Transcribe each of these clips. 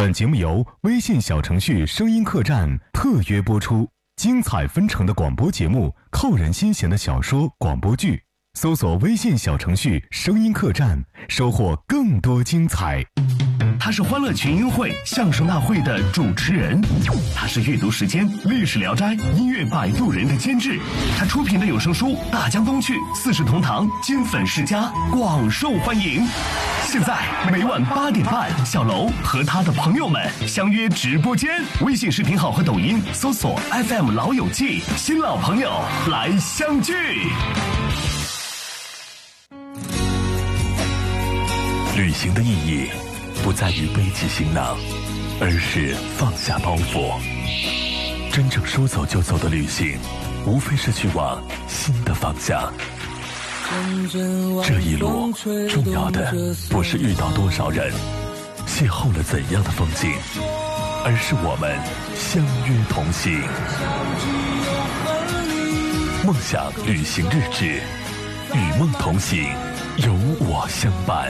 本节目由微信小程序声音客栈特约播出，精彩纷呈的广播节目，扣人心弦的小说广播剧，搜索微信小程序声音客栈，收获更多精彩。 他是欢乐群英会相声大会的主持人，他是阅读时间历史聊斋音乐摆渡人的监制，他出品的有声书《大江东去》《四世同堂》金粉世家广受欢迎。现在每晚8点半，小楼和他的朋友们相约直播间，微信视频号和抖音搜索 FM 老友记，新老朋友来相聚。旅行的意义不在于背起行囊，而是放下包袱。真正说走就走的旅行，无非是去往新的方向。这一路重要的不是遇到多少人，邂逅了怎样的风景，而是我们相约同行。梦想旅行日志，与梦同行，有我相伴。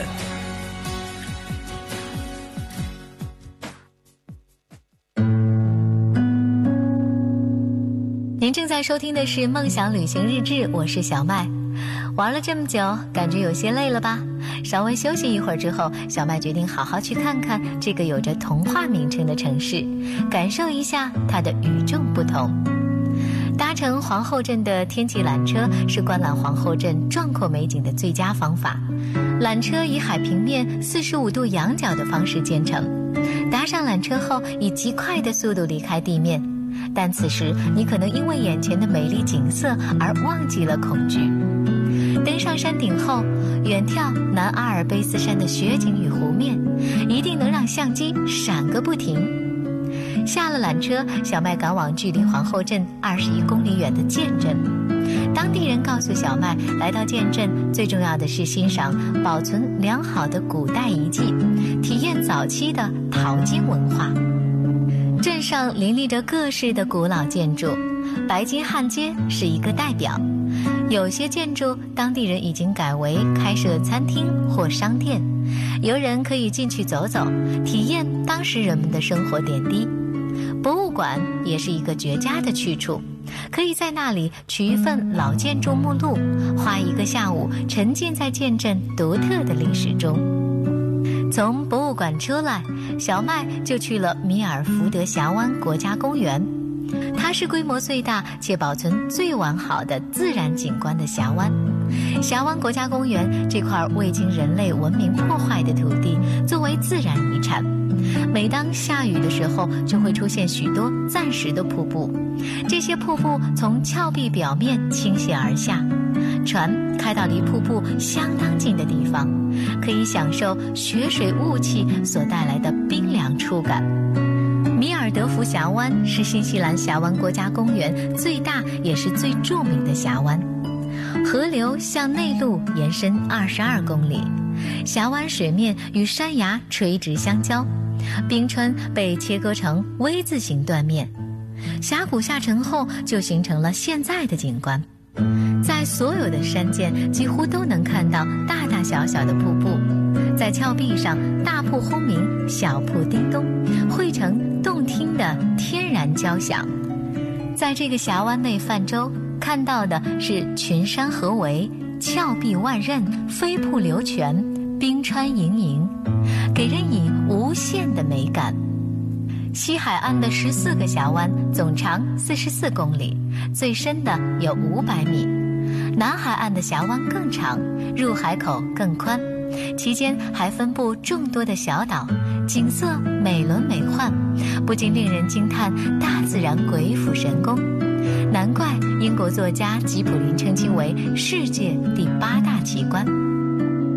您正在收听的是梦想旅行日志，我是小麦。玩了这么久，感觉有些累了吧？稍微休息一会儿之后，小麦决定好好去看看这个有着童话名称的城市，感受一下它的与众不同。搭乘皇后镇的天际缆车是观览皇后镇壮阔美景的最佳方法。缆车以海平面45度仰角的方式建成，搭上缆车后以极快的速度离开地面，但此时你可能因为眼前的美丽景色而忘记了恐惧。登上山顶后，远眺南阿尔卑斯山的雪景与湖面，一定能让相机闪个不停。下了缆车，小麦赶往距离皇后镇21公里远的建镇。当地人告诉小麦，来到建镇最重要的是欣赏保存良好的古代遗迹，体验早期的淘金文化。镇上林立着各式的古老建筑，白金汉街是一个代表。有些建筑当地人已经改为开设餐厅或商店，游人可以进去走走，体验当时人们的生活点滴。博物馆也是一个绝佳的去处，可以在那里取一份老建筑目录，花1个下午沉浸在建镇独特的历史中。从博物馆出来，小麦就去了米尔福德峡湾国家公园。它是规模最大且保存最完好的自然景观的峡湾。峡湾国家公园这块未经人类文明破坏的土地，作为自然遗产，每当下雨的时候，就会出现许多暂时的瀑布。这些瀑布从峭壁表面倾泻而下，船开到离瀑布相当近的地方，可以享受雪水雾气所带来的冰凉触感。米尔德福峡湾是新西兰峡湾国家公园最大也是最著名的峡湾，河流向内陆延伸22公里，峡湾水面与山崖垂直相交，冰川被切割成 V 字形断面，峡谷下沉后就形成了现在的景观。在所有的山涧几乎都能看到大大小小的瀑布，在峭壁上大瀑轰鸣，小瀑叮咚，汇成动听的天然交响。在这个峡湾内泛舟，看到的是群山合围，峭壁万仞，飞瀑流泉，冰川盈盈，给人以无限的美感。西海岸的14个峡湾总长44公里，最深的有500米。南海岸的峡湾更长，入海口更宽，其间还分布众多的小岛，景色美轮美奂，不禁令人惊叹大自然鬼斧神工。难怪英国作家吉普林称其为世界第8大奇观。